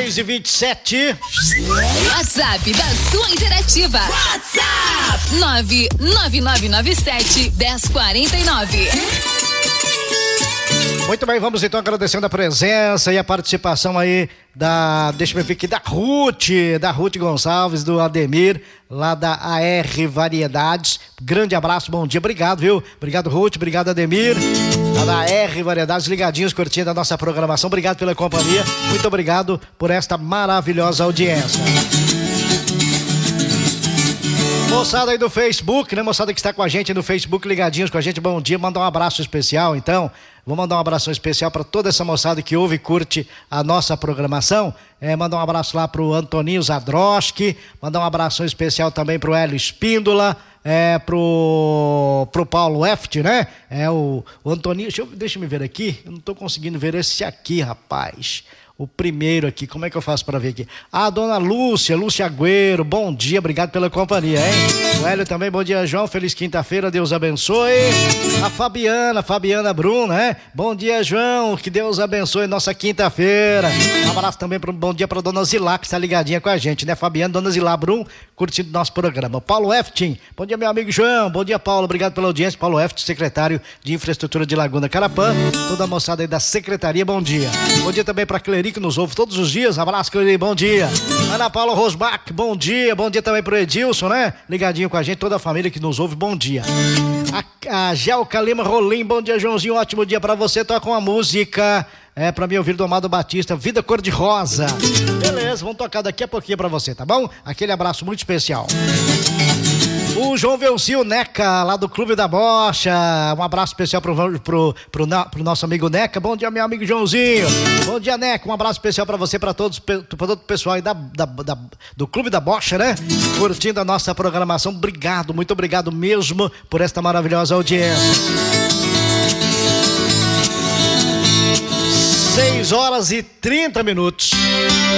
6h27. WhatsApp da sua interativa. WhatsApp 99997-1049. Muito bem, vamos então agradecendo a presença e a participação aí deixa eu ver aqui, da Ruth Gonçalves, do Ademir, lá da AR Variedades. Grande abraço, bom dia, obrigado, viu? Obrigado, Ruth, obrigado, Ademir. Lá da AR Variedades, ligadinhos, curtindo a nossa programação. Obrigado pela companhia, muito obrigado por esta maravilhosa audiência. Moçada aí do Facebook, né? Moçada que está com a gente no Facebook, ligadinhos com a gente, bom dia, mandar um abraço especial, então. Vou mandar um abraço especial para toda essa moçada que ouve e curte a nossa programação. Mandar um abraço lá pro Antoninho Zadroski, mandar um abraço especial também pro Hélio Espíndola, pro Paulo Eft, né? O Antoninho, deixa eu me ver aqui, eu não tô conseguindo ver esse aqui, rapaz. O primeiro aqui, como é que eu faço para ver aqui? A dona Lúcia Agüero, bom dia, obrigado pela companhia, hein? O Hélio também, bom dia, João, feliz quinta-feira, Deus abençoe. A Fabiana Bruno, né? Bom dia, João, que Deus abençoe nossa quinta-feira. Um abraço também, bom dia pra dona Zilá, que está ligadinha com a gente, né? Fabiana, dona Zilá Bruno, curtindo nosso programa. Paulo Eftin, bom dia, meu amigo João, bom dia, Paulo, obrigado pela audiência. Paulo Eftin, secretário de Infraestrutura de Laguna Carapã, toda a moçada aí da secretaria, bom dia. Bom dia também pra Cleri, que nos ouve todos os dias, abraço, Cleri, bom dia. Ana Paula Rosbach, bom dia também pro Edilson, né? Ligadinho com a gente, toda a família que nos ouve, bom dia. A Gelca Lima Rolim, bom dia, Joãozinho, ótimo dia pra você, toca uma música pra mim ouvir do Amado Batista, Vida Cor-de-Rosa. Beleza, vamos tocar daqui a pouquinho pra você, tá bom? Aquele abraço muito especial. O João Velcio Neca, lá do Clube da Bocha, um abraço especial pro nosso amigo Neca. Bom dia, meu amigo Joãozinho. Bom dia, Neca, um abraço especial pra você, pra todo o pessoal aí do Clube da Bocha, né? Curtindo a nossa programação. Obrigado, muito obrigado mesmo por esta maravilhosa audiência. 6h30.